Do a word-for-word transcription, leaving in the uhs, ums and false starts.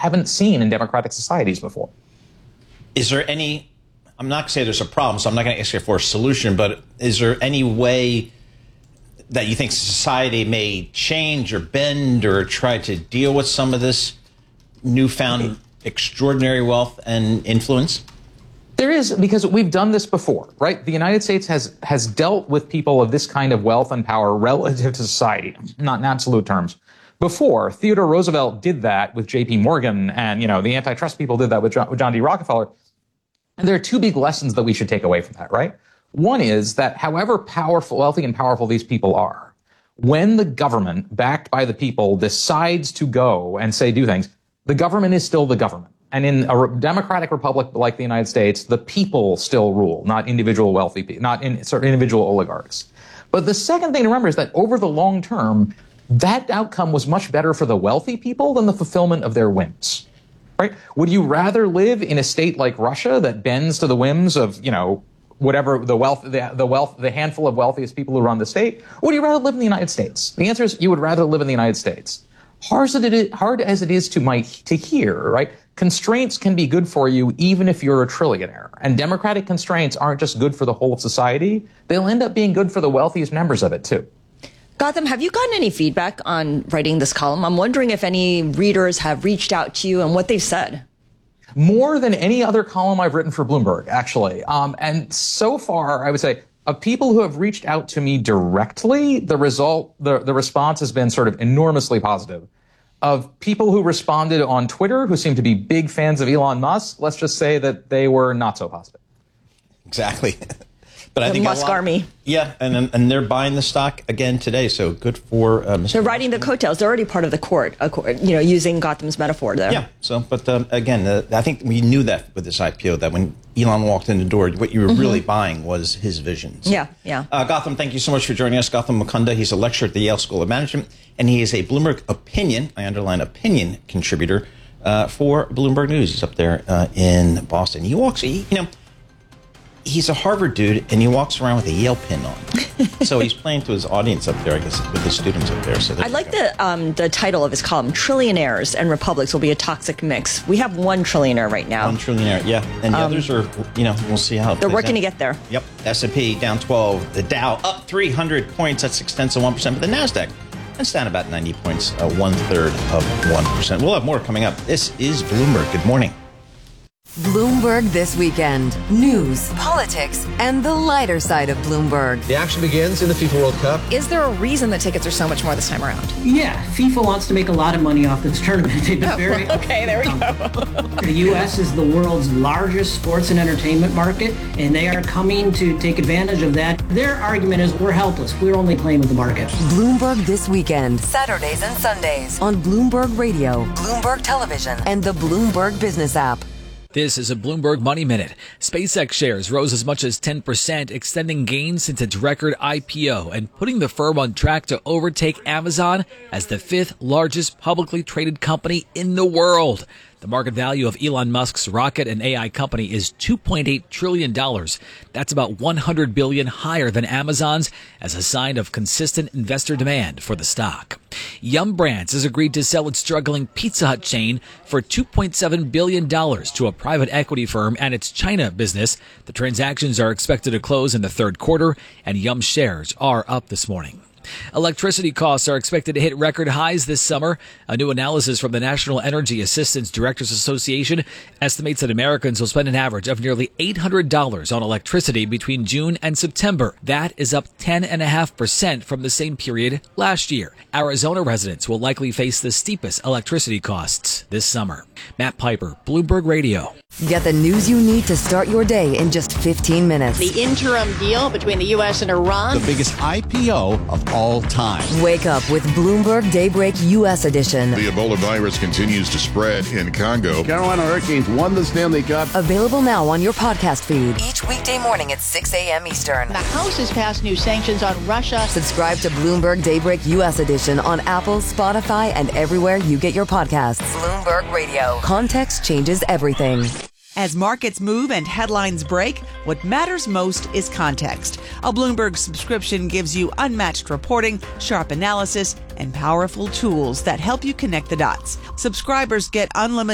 haven't seen in democratic societies before. Is there any, I'm not going to say there's a problem, so I'm not going to ask you for a solution, but is there any way that you think society may change or bend or try to deal with some of this newfound extraordinary wealth and influence? There is, because we've done this before, right? The United States has has dealt with people of this kind of wealth and power relative to society, not in absolute terms. Before, Theodore Roosevelt did that with J P Morgan, and, you know, the antitrust people did that with John, with John D. Rockefeller. And there are two big lessons that we should take away from that, right? One is that however powerful, wealthy and powerful these people are, when the government, backed by the people, decides to go and say, do things, the government is still the government. And in a democratic republic like the United States, the people still rule, not individual wealthy people, not in, sort of individual oligarchs. But the second thing to remember is that over the long term, that outcome was much better for the wealthy people than the fulfillment of their whims, right? Would you rather live in a state like Russia that bends to the whims of, you know, whatever the wealth, the, the wealth, the handful of wealthiest people who run the state? Or would you rather live in the United States? The answer is you would rather live in the United States. Hard as it is, hard as it is to might to hear, right? Constraints can be good for you even if you're a trillionaire. And democratic constraints aren't just good for the whole of society. They'll end up being good for the wealthiest members of it, too. Gautam, have you gotten any feedback on writing this column? I'm wondering if any readers have reached out to you and what they've said. More than any other column I've written for Bloomberg, actually. Um, and so far, I would say, of people who have reached out to me directly, the result, the, the response has been sort of enormously positive. Of people who responded on Twitter, who seem to be big fans of Elon Musk, let's just say that they were not so positive. Exactly. But I the think Musk lot, army. Yeah, and and they're buying the stock again today, so good for uh, Mister They're riding the coattails. They're already part of the court, you know, using Gautam's metaphor there. Yeah, so, but um, again, uh, I think we knew that with this I P O, that when Elon walked in the door, what you were mm-hmm. really buying was his visions. Yeah, yeah. Uh, Gautam, thank you so much for joining us. Gautam Mukunda, he's a lecturer at the Yale School of Management, and he is a Bloomberg Opinion, I underline opinion, contributor uh, for Bloomberg News. He's up there uh, in Boston. He walks, he, you know, he's a Harvard dude, and he walks around with a Yale pin on. So he's playing to his audience up there, I guess, with his students up there. So I like the um, the title of his column, Trillionaires and Republics Will Be a Toxic Mix. We have one trillionaire right now. One trillionaire, yeah. And the um, others are, you know, we'll see how it They're working out. to get there. Yep. S and P down twelve. The Dow up three hundred points. That's six tenths of one percent. But the NASDAQ, that's down about ninety points, uh, one-third of one percent. We'll have more coming up. This is Bloomberg. Good morning. Bloomberg This Weekend. News, politics, and the lighter side of Bloomberg. The action begins in the FIFA World Cup. Is there a reason the tickets are so much more this time around? Yeah, FIFA wants to make a lot of money off this tournament. They've been very okay, there we go. The U S is the world's largest sports and entertainment market, and they are coming to take advantage of that. Their argument is we're helpless. We're only playing with the market. Bloomberg This Weekend. Saturdays and Sundays on Bloomberg Radio, Bloomberg Television, and the Bloomberg Business app. This is a Bloomberg Money Minute. SpaceX shares rose as much as ten percent, extending gains since its record I P O and putting the firm on track to overtake Amazon as the fifth largest publicly traded company in the world. The market value of Elon Musk's rocket and A I company is two point eight trillion dollars. That's about one hundred billion dollars higher than Amazon's, as a sign of consistent investor demand for the stock. Yum Brands has agreed to sell its struggling Pizza Hut chain for two point seven billion dollars to a private equity firm and its China business. The transactions are expected to close in the third quarter, and Yum shares are up this morning. Electricity costs are expected to hit record highs this summer. A new analysis from the National Energy Assistance Directors Association estimates that Americans will spend an average of nearly eight hundred dollars on electricity between June and September. That is up ten point five percent from the same period last year. Arizona residents will likely face the steepest electricity costs this summer. Matt Piper, Bloomberg Radio. Get the news you need to start your day in just fifteen minutes. The interim deal between the U S and Iran. The biggest I P O of all time. Wake up with Bloomberg Daybreak U S edition. The Ebola virus continues to spread in Congo. Carolina Hurricanes won the Stanley Cup. Available now on your podcast feed. Each weekday morning at six a.m. Eastern. The House has passed new sanctions on Russia. Subscribe to Bloomberg Daybreak U S edition on Apple, Spotify, and everywhere you get your podcasts. Bloomberg Radio. Context changes everything. As markets move and headlines break, what matters most is context. A Bloomberg subscription gives you unmatched reporting, sharp analysis, and powerful tools that help you connect the dots. Subscribers get unlimited